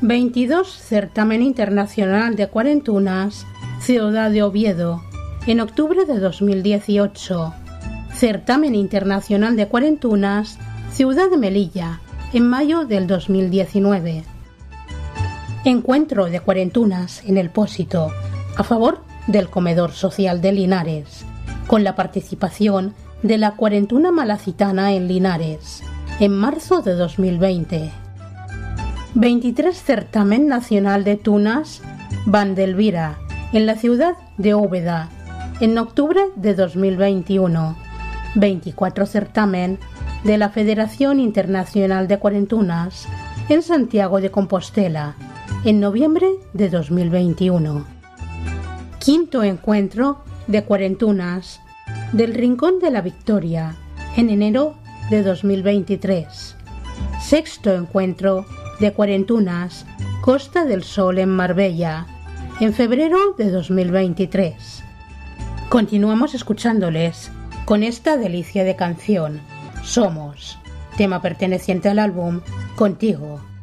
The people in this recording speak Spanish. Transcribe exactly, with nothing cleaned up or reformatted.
veintidós Certamen Internacional de Cuarentunas, Ciudad de Oviedo, en octubre de dos mil dieciocho. Certamen Internacional de Cuarentunas, Ciudad de Melilla, en mayo del dos mil diecinueve. Encuentro de cuarentunas en El Pósito, a favor del comedor social de Linares, con la participación de la Cuarentuna Malacitana en Linares, en marzo de dos mil veinte. veintitrés Certamen Nacional de Tunas, Vandelvira, en la ciudad de Úbeda, en octubre de dos mil veintiuno. veinticuatro Certamen de la Federación Internacional de Cuarentunas, en Santiago de Compostela, en noviembre de dos mil veintiuno. Quinto Encuentro de Cuarentunas del Rincón de la Victoria, en enero de dos mil veintitrés. Sexto Encuentro de Cuarentunas Costa del Sol en Marbella, en febrero de dos mil veintitrés. Continuamos escuchándoles con esta delicia de canción, Somos, tema perteneciente al álbum Contigo,